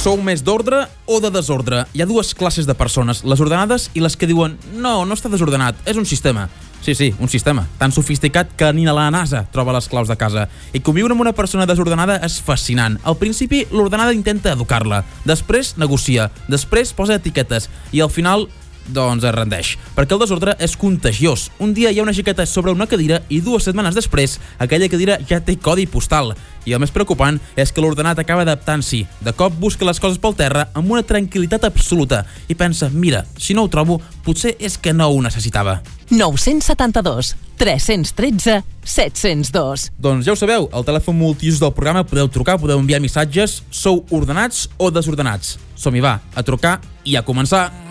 Sou més d'ordre o de desordre? Hi ha dues classes de persones, les ordenades i les que diuen no està desordenat, és un sistema. Sí, un sistema, tan sofisticat que ni la NASA troba les claus de casa. I conviure amb una persona desordenada és fascinant. Al principi, l'ordenada intenta educar-la, després negocia, després posa etiquetes i al final doncs es rendeix, perquè el desordre és contagiós. Un dia hi ha una xiqueta sobre una cadira i 2 setmanes després aquella cadira ja té codi postal. I el més preocupant és que l'ordenat acaba adaptant-s'hi. De cop busca les coses pel terra amb una tranquil·litat absoluta i pensa, mira, si no ho trobo, potser és que no ho necessitava. 972 313 702. Doncs ja ho sabeu, al telèfon multiús del programa podeu trucar, podeu enviar missatges. Sou ordenats o desordenats? Som-hi, va, a trucar i a començar.